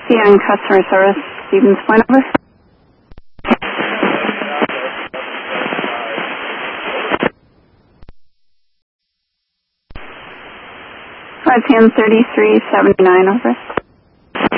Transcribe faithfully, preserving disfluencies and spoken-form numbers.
C N customer service, Stevens Point, over. five P M thirty-three seventy-nine, over.